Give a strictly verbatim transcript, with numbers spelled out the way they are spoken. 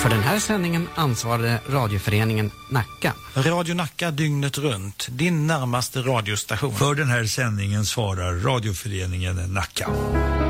För den här sändningen ansvarade radioföreningen Nacka. Radio Nacka dygnet runt, din närmaste radiostation. För den här sändningen svarar radioföreningen Nacka.